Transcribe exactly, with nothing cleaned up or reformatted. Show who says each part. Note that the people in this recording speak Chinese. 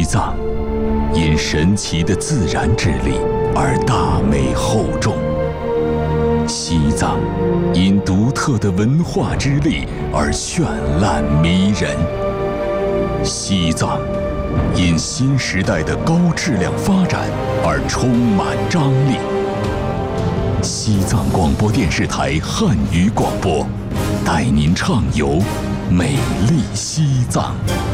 Speaker 1: 西藏因神奇的自然之力而大美厚重，西藏因独特的文化之力而绚烂迷人，西藏因新时代的高质量发展而充满张力。西藏广播电视台汉语广播，带您畅游美丽西藏。